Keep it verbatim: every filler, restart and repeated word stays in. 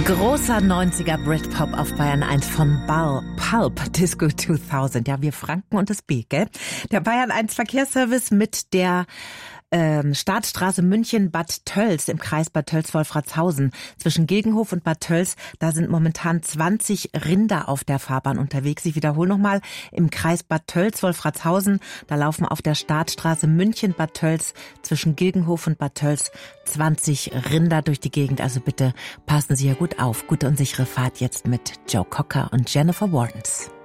Großer neunziger Britpop auf Bayern eins von Ball, Pulp, Disco zweitausend. Ja, wir Franken und das B, gell? Der Bayern eins Verkehrsservice mit der ähm, Startstraße München-Bad Tölz im Kreis Bad Tölz-Wolfratshausen. Zwischen Gegenhof und Bad Tölz, da sind momentan zwanzig Rinder auf der Fahrbahn unterwegs. Ich wiederhole nochmal, im Kreis Bad Tölz-Wolfratshausen, da laufen auf der Startstraße München-Bad Tölz zwischen Gegenhof und Bad Tölz zwanzig Rinder durch die Gegend. Also bitte passen Sie ja gut auf. Gute und sichere Fahrt jetzt mit Joe Cocker und Jennifer Warnes.